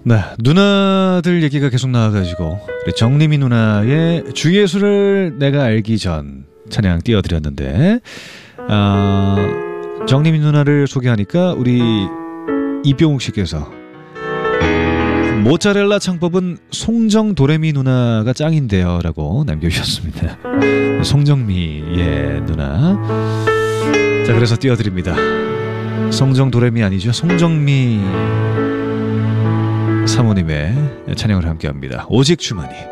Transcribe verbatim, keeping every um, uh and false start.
네, 누나들 얘기가 계속 나와가지고 우리 정림이 누나의 주예술을 내가 알기 전 찬양 띄워드렸는데, 아, 정림이 누나를 소개하니까 우리 이병욱 씨께서 모짜렐라 창법은 송정 도레미 누나가 짱인데요 라고 남겨주셨습니다. 송정미의 누나. 자, 그래서 띄워드립니다. 송정 도레미 아니죠, 송정미 사모님의 찬양을 함께합니다. 오직 주만이.